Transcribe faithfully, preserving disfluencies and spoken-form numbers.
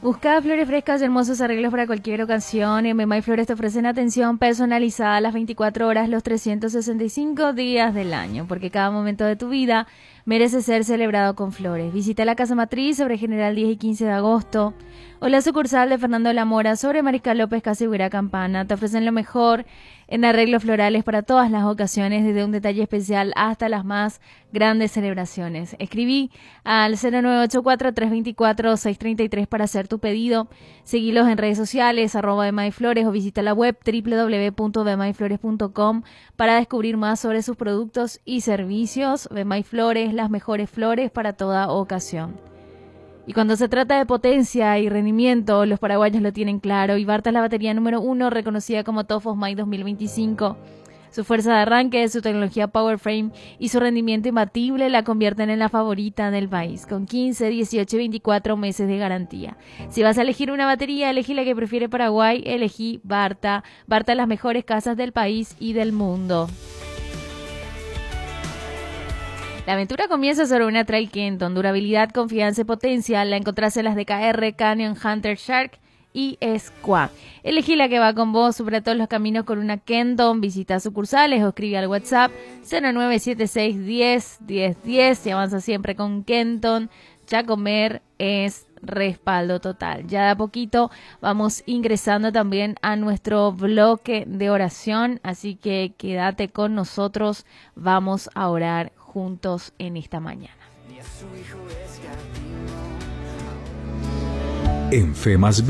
Busca flores frescas y hermosos arreglos para cualquier ocasión. En Bemay Flores te ofrecen atención personalizada a las veinticuatro horas, los trescientos sesenta y cinco días del año, porque cada momento de tu vida merece ser celebrado con flores. Visita la Casa Matriz sobre General diez y quince de agosto o la sucursal de Fernando de la Mora sobre Mariscal López, Casa Huira Campana. Te ofrecen lo mejor en arreglos florales para todas las ocasiones, desde un detalle especial hasta las más grandes celebraciones. Escribí al cero nueve ocho cuatro, tres dos cuatro, seis tres tres para hacer tu pedido. Seguilos en redes sociales, arroba Bemayflores, o visita la web doble u doble u doble u punto bemayflores punto com para descubrir más sobre sus productos y servicios. Bemayflores, las mejores flores para toda ocasión. Y cuando se trata de potencia y rendimiento, los paraguayos lo tienen claro. Ibarta es la batería número uno, reconocida como Tofosmay dos mil veinticinco. Su fuerza de arranque, su tecnología PowerFrame y su rendimiento imbatible la convierten en la favorita del país, con quince, dieciocho y veinticuatro meses de garantía. Si vas a elegir una batería, elegí la que prefiere Paraguay, elegí Barta. Barta, las mejores casas del país y del mundo. La aventura comienza sobre una Trail Kenton. Durabilidad, confianza y potencia la encontrás en las de K R, Canyon, Hunter, Shark y Squad. Elegí la que va con vos, sobre todos los caminos con una Kenton. Visita sucursales o escribe al WhatsApp cero nueve siete seis, diez, diez, diez y avanza siempre con Kenton. Ya comer es respaldo total. Ya de a poquito vamos ingresando también a nuestro bloque de oración, así que quédate con nosotros, vamos a orar juntos en esta mañana. En Fe Más